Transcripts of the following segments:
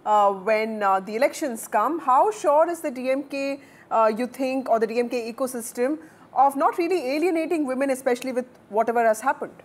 when the elections come. How sure is the DMK, you think, or the DMK ecosystem of not really alienating women, especially with whatever has happened?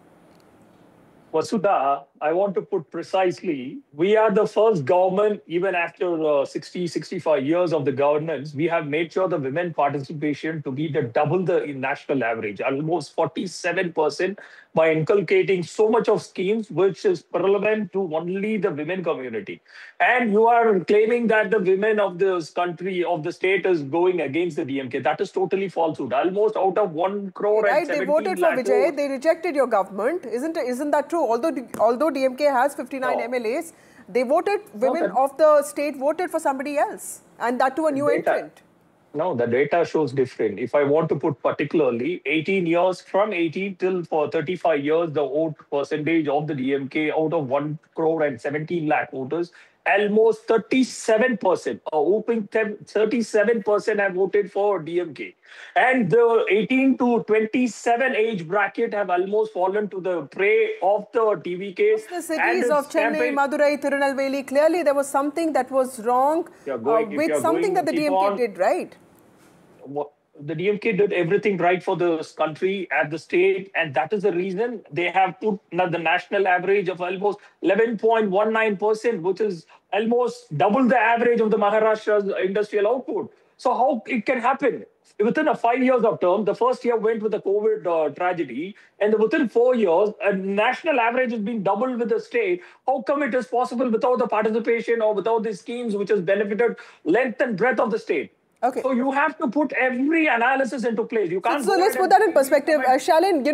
Vasudha, I want to put precisely, we are the first government, even after 60, 65 years of the governance, we have made sure the women participation to be double the national average, almost 47%, by inculcating so much of schemes which is relevant to only the women community. And you are claiming that the women of this country, of the state, is going against the DMK. That is totally falsehood. Almost out of 1 crore and 17 They voted for Vijay. They rejected your government. Isn't that true? Although DMK has 59 MLAs, they voted, women of the state voted for somebody else. And that to a new entrant. No, the data shows different. If I want to put particularly 18 years, from 18 till for 35 years, the vote percentage of the DMK out of 1 crore and 17 lakh voters, almost 37%, open 37% have voted for DMK. And the 18 to 27 age bracket have almost fallen to the prey of the TVK. The cities of Chennai, Madurai, Tirunelveli, clearly there was something that was wrong with something that the DMK did, right? The DMK did everything right for this country at the state, and that is the reason they have put the national average of almost 11.19%, which is almost double the average of the Maharashtra's industrial output. So how it can happen? Within a 5 years of term, the first year went with the COVID tragedy, and within 4 years, a national average has been doubled with the state. How come it is possible without the participation or without the schemes which has benefited length and breadth of the state? Okay. So you have to put every analysis into place. You can't. So let's put that in perspective. Shalin,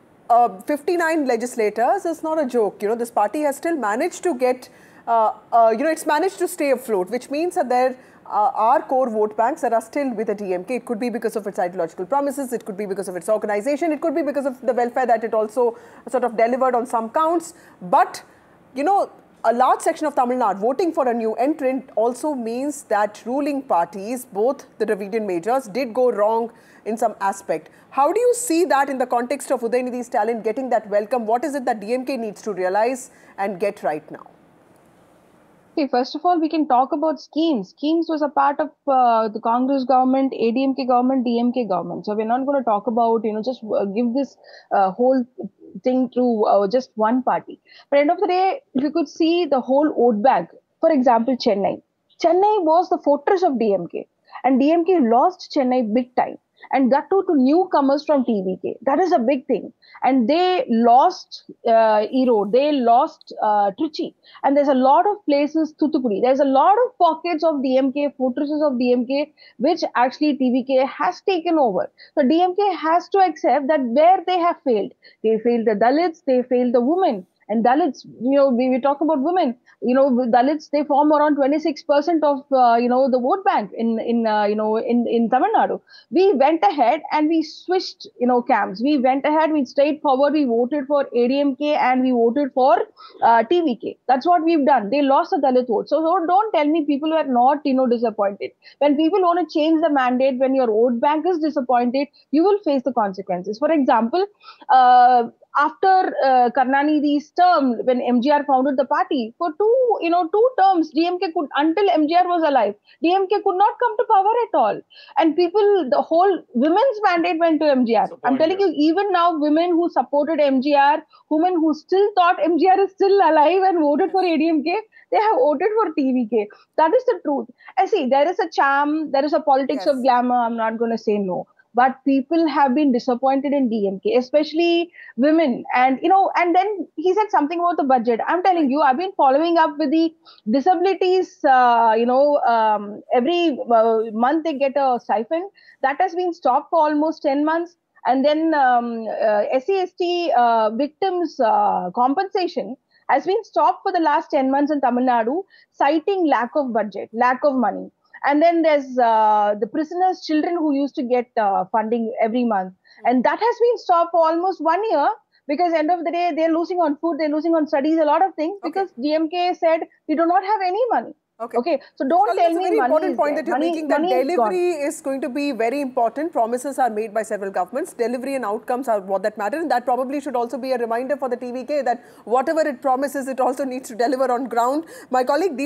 59 legislators is not a joke. This party has still managed to get, it's managed to stay afloat, which means that there are core vote banks that are still with the DMK. It could be because of its ideological promises. It could be because of its organization. It could be because of the welfare that it also sort of delivered on some counts. But, a large section of Tamil Nadu voting for a new entrant also means that ruling parties, both the Dravidian majors, did go wrong in some aspect. How do you see that in the context of Udayanidhi's talent getting that welcome? What is it that DMK needs to realize and get right now? Okay, first of all, we can talk about schemes. Schemes was a part of the Congress government, ADMK government, DMK government. So we're not going to talk about, just give this whole thing to just one party. But end of the day, if you could see the whole vote bank, for example, Chennai. Chennai was the fortress of DMK, and DMK lost Chennai big time. And that too to newcomers from TVK. That is a big thing. And they lost Erode, they lost Trichy. And there's a lot of places, Thoothukudi. There's a lot of pockets of DMK, fortresses of DMK, which actually TVK has taken over. So DMK has to accept that where they have failed. They failed the Dalits, they failed the women. And Dalits, we talk about women. Dalits, they form around 26% of the vote bank in Tamil Nadu. We went ahead and we switched camps. We went ahead, we stayed forward. We voted for ADMK and we voted for TVK. That's what we've done. They lost the Dalit vote. So don't tell me people were not disappointed. When people want to change the mandate, when your vote bank is disappointed, you will face the consequences. For example, after Karunanidhi's term, when MGR founded the party, for two terms, DMK could, until MGR was alive, DMK could not come to power at all. And the whole women's mandate went to MGR. I'm telling you, even now, women who supported MGR, women who still thought MGR is still alive and voted for ADMK, they have voted for TVK. That is the truth. I see, there is a charm, there is a politics of glamour. I'm not going to say no. But people have been disappointed in DMK, especially women. And, and then he said something about the budget. I'm telling you, I've been following up with the disabilities, every month they get a stipend. That has been stopped for almost 10 months. And then SC/ST victims compensation has been stopped for the last 10 months in Tamil Nadu, citing lack of budget, lack of money. And then there's the prisoners' children who used to get funding every month. And that has been stopped for almost 1 year because end of the day, they're losing on food, they're losing on studies, a lot of things because DMK said, we do not have any money. Okay. So don't tell me money is there. That's a very important point that you're making, that delivery is going to be very important. Promises are made by several governments. Delivery and outcomes are what that matter. And that probably should also be a reminder for the TVK that whatever it promises, it also needs to deliver on ground. My colleague